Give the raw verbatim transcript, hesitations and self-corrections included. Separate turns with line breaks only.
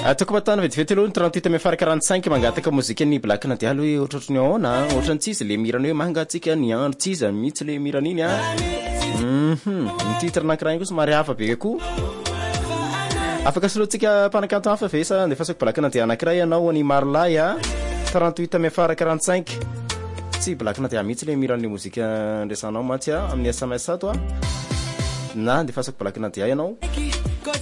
atoko matana vetivety aloha ny trente-huit amy afara quarante-cinq mangataka mozika ny Black Nadia aloha hoe ohatrohatry ny ahoana ohatrany tsisy le mirany hoe mangatsika ny andro tsisa mihitsy le mirany iny a mhm ny titre anankiray koa somary hafa be koa afaka solotsika mpanakanto hafa ve sa ndefa Black Nadia anankiray anao ny Marlay a trente-huit amy afara quarante-cinq tsy Black Nadia mihitsy le mirany le mozika ndesanao mantsy a amin'ny S M S ato a na ndefa Black Nadia ianao